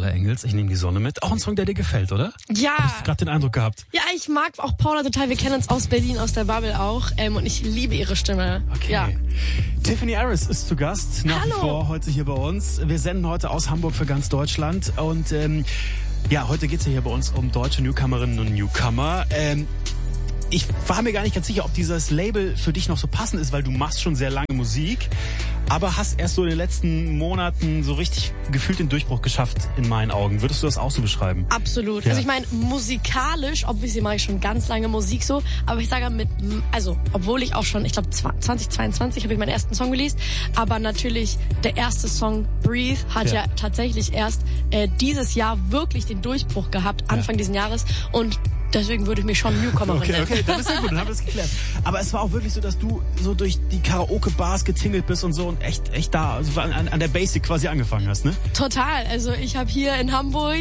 Paula Engels, ich nehme die Sonne mit. Auch ein Song, der dir gefällt, oder? Ja. Hast du gerade den Eindruck gehabt? Ja, ich mag auch Paula total. Wir kennen uns aus Berlin, aus der Bubble auch. Und ich liebe ihre Stimme. Okay. Ja. Tiffany Harris ist zu Gast, nach wie Hallo. vor heute hier bei uns. Wir senden heute aus Hamburg für ganz Deutschland. Und heute geht's ja hier bei uns um deutsche Newcomerinnen und Newcomer. Ich war mir gar nicht ganz sicher, ob dieses Label für dich noch so passend ist, weil du machst schon sehr lange Musik, aber hast erst so in den letzten Monaten so richtig gefühlt den Durchbruch geschafft, in meinen Augen. Würdest du das auch so beschreiben? Absolut. Ja. Also ich meine, musikalisch, obviously mache ich schon ganz lange Musik so, aber ich sage obwohl ich auch schon, ich glaube 2022 habe ich meinen ersten Song released, aber natürlich der erste Song Breathe hat ja tatsächlich erst dieses Jahr wirklich den Durchbruch gehabt, Anfang diesen Jahres, und deswegen würde ich mich schon Newcomerin nennen. Okay, das ist ja gut, dann haben wir es geklärt. Aber es war auch wirklich so, dass du so durch die Karaoke-Bars getingelt bist und so und echt da also an der Basic quasi angefangen hast, ne? Total. Also ich habe hier in Hamburg,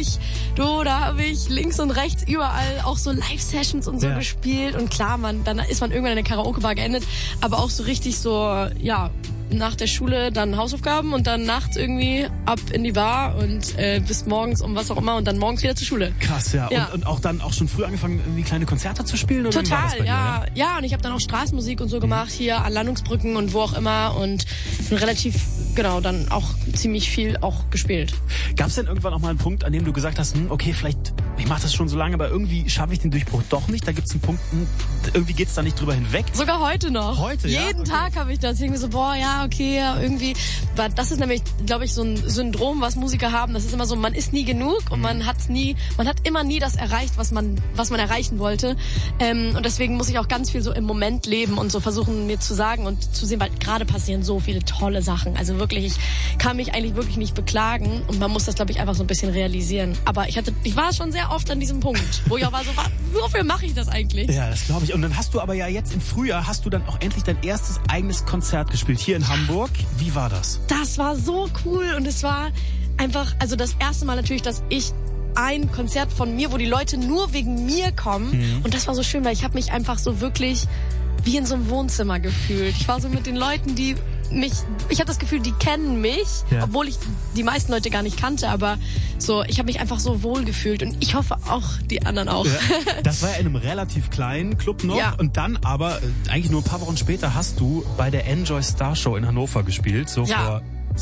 da habe ich links und rechts überall auch so Live-Sessions und so gespielt. Und klar, dann ist man irgendwann in der Karaoke-Bar geendet, aber auch so richtig so, nach der Schule dann Hausaufgaben und dann nachts irgendwie ab in die Bar und bis morgens um was auch immer und dann morgens wieder zur Schule. Krass, ja. Und auch dann auch schon früh angefangen, irgendwie kleine Konzerte zu spielen? Oder wie war das bei Total, dir, ja. Und ich habe dann auch Straßenmusik und so gemacht, hier an Landungsbrücken und wo auch immer, und bin relativ, dann auch ziemlich viel auch gespielt. Gab es denn irgendwann auch mal einen Punkt, an dem du gesagt hast, okay, vielleicht, ich mache das schon so lange, aber irgendwie schaffe ich den Durchbruch doch nicht? Da gibt es einen Punkt, irgendwie geht's da nicht drüber hinweg? Sogar heute noch. Heute, ja? Jeden Tag habe ich das. Irgendwie so, irgendwie. Das ist nämlich, glaube ich, so ein Syndrom, was Musiker haben. Das ist immer so, man ist nie genug und man hat immer nie das erreicht, was man erreichen wollte. Und deswegen muss ich auch ganz viel so im Moment leben und so versuchen, mir zu sagen und zu sehen, weil gerade passieren so viele tolle Sachen. Also wirklich, ich kann mich eigentlich wirklich nicht beklagen und man muss das, glaube ich, einfach so ein bisschen realisieren. Aber ich war schon sehr oft an diesem Punkt, wo ich auch war so, wofür mache ich das eigentlich? Ja, das glaube ich. Und dann hast du aber ja jetzt im Frühjahr, dann auch endlich dein erstes eigenes Konzert gespielt, hier in Hamburg. Wie war das? Das war so cool und es war einfach, also das erste Mal natürlich, dass ich ein Konzert von mir, wo die Leute nur wegen mir kommen, und das war so schön, weil ich habe mich einfach so wirklich wie in so einem Wohnzimmer gefühlt. Ich war so mit den Leuten, ich habe das Gefühl, die kennen mich, obwohl ich die meisten Leute gar nicht kannte, aber so, ich habe mich einfach so wohl gefühlt und ich hoffe auch die anderen auch. Ja, das war ja in einem relativ kleinen Club noch und dann aber, eigentlich nur ein paar Wochen später, hast du bei der Enjoy Star Show in Hannover gespielt, so vor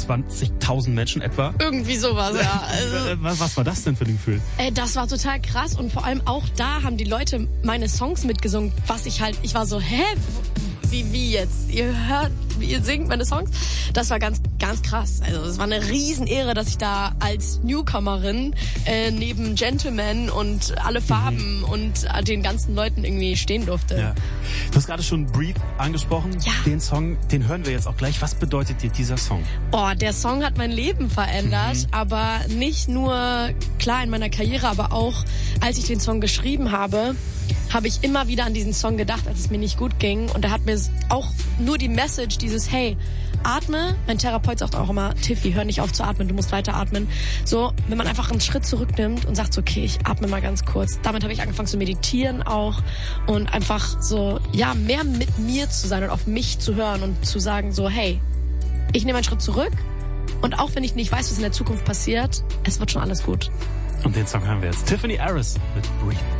20.000 Menschen etwa. Irgendwie sowas, ja. Also, was war das denn für ein Gefühl? Das war total krass und vor allem auch da haben die Leute meine Songs mitgesungen, ich war so, wie jetzt? Ihr singt meine Songs? Das war ganz, ganz krass. Also es war eine Riesenehre, dass ich da als Newcomerin neben Gentleman und alle Farben und den ganzen Leuten irgendwie stehen durfte. Ja. Du hast gerade schon Breathe angesprochen. Ja. Den Song, den hören wir jetzt auch gleich. Was bedeutet dir dieser Song? Der Song hat mein Leben verändert, aber nicht nur, klar, in meiner Karriere, aber auch, als ich den Song geschrieben habe ich immer wieder an diesen Song gedacht, als es mir nicht gut ging. Und da hat mir auch nur die Message, dieses, hey, atme. Mein Therapeut sagt auch immer, Tiffy, hör nicht auf zu atmen, du musst weiter atmen. So, wenn man einfach einen Schritt zurücknimmt und sagt so, okay, ich atme mal ganz kurz. Damit habe ich angefangen zu meditieren auch und einfach so, mehr mit mir zu sein und auf mich zu hören und zu sagen so, hey, ich nehme einen Schritt zurück und auch wenn ich nicht weiß, was in der Zukunft passiert, es wird schon alles gut. Und den Song hören wir jetzt. Tiffany Harris mit Breathe.